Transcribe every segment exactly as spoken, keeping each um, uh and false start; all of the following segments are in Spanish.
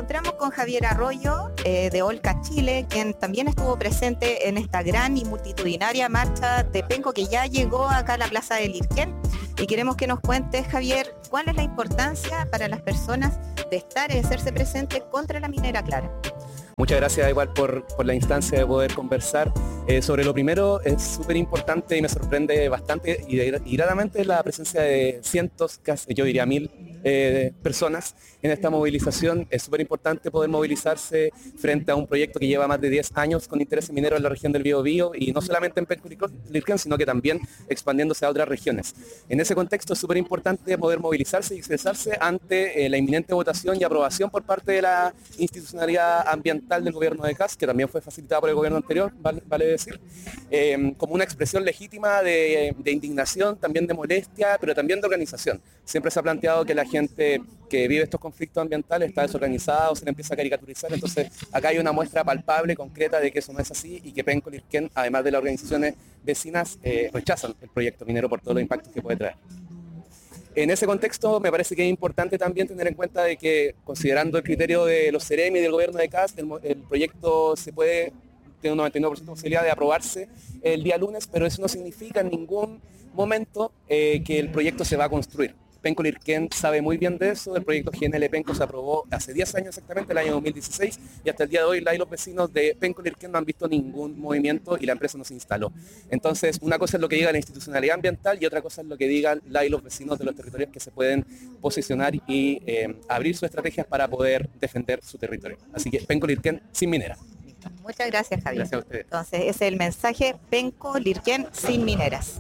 encontramos con Javier Arroyo eh, de Olca Chile, quien también estuvo presente en esta gran y multitudinaria marcha de Penco que ya llegó acá a la Plaza de Lirquén. Y queremos que nos cuentes, Javier, cuál es la importancia para las personas de estar y de hacerse presente contra la minera Clara. Muchas gracias igual por, por la instancia de poder conversar. Eh, sobre lo primero, es súper importante y me sorprende bastante y, y gratamente la presencia de cientos, casi yo diría mil eh, personas en esta movilización. Es súper importante poder movilizarse frente a un proyecto que lleva más de diez años con intereses mineros en la región del Biobío y no solamente en Penco Lirquén, sino que también expandiéndose a otras regiones. En ese contexto es súper importante poder movilizarse y expresarse ante eh, la inminente votación y aprobación por parte de la institucionalidad ambiental del gobierno de C A S, que también fue facilitada por el gobierno anterior, vale, vale decir, eh, como una expresión legítima de, de indignación, también de molestia, pero también de organización. Siempre se ha planteado que la gente que vive estos conflictos ambientales está desorganizada o se le empieza a caricaturizar, entonces acá hay una muestra palpable, concreta de que eso no es así y que Penco Lirquén, además de las organizaciones vecinas, eh, rechazan el proyecto minero por todos los impactos que puede traer. En ese contexto me parece que es importante también tener en cuenta de que, considerando el criterio de los Ceremi y del gobierno de C A S, el, el proyecto se puede, tiene un noventa y nueve por ciento de posibilidad de aprobarse el día lunes, pero eso no significa en ningún momento eh, que el proyecto se va a construir. Penco Lirquén sabe muy bien de eso, el proyecto G N L Penco se aprobó hace diez años exactamente, el año dos mil dieciséis, y hasta el día de hoy la y los vecinos de Penco Lirquén no han visto ningún movimiento y la empresa no se instaló. Entonces, una cosa es lo que diga la institucionalidad ambiental y otra cosa es lo que digan la y los vecinos de los territorios que se pueden posicionar y eh, abrir sus estrategias para poder defender su territorio. Así que Penco Lirquén sin minera. Muchas gracias, Javier. Gracias a ustedes. Entonces, ese es el mensaje: Penco Lirquén sin mineras.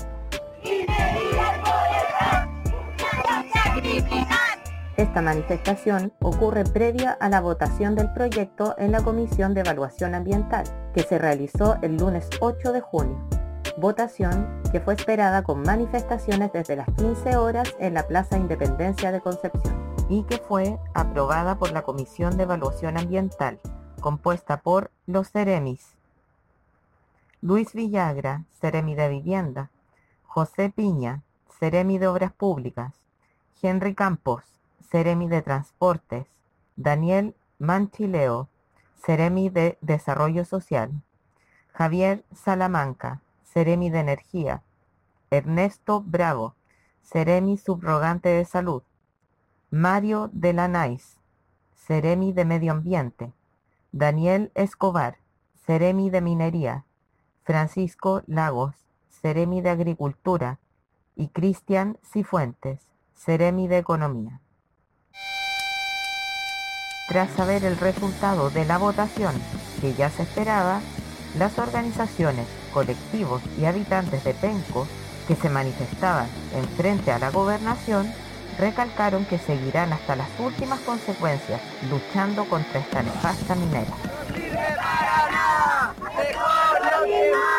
Esta manifestación ocurre previa a la votación del proyecto en la Comisión de Evaluación Ambiental, que se realizó el lunes ocho de junio. Votación que fue esperada con manifestaciones desde las quince horas en la Plaza Independencia de Concepción y que fue aprobada por la Comisión de Evaluación Ambiental, compuesta por los Ceremis: Luis Villagra, Ceremi de Vivienda; José Piña, Ceremi de Obras Públicas; Henry Campos, Ceremi de Transportes; Daniel Manchileo, Ceremi de Desarrollo Social; Javier Salamanca, Ceremi de Energía; Ernesto Bravo, Ceremi Subrogante de Salud; Mario Delanais, Ceremi de Medio Ambiente; Daniel Escobar, Ceremi de Minería; Francisco Lagos, Ceremi de Agricultura; y Cristian Cifuentes, Ceremi de Economía. Tras saber el resultado de la votación, que ya se esperaba, las organizaciones, colectivos y habitantes de Penco que se manifestaban en frente a la gobernación recalcaron que seguirán hasta las últimas consecuencias luchando contra esta nefasta minera. ¡No sirve para nada! ¡Mejor lo que más!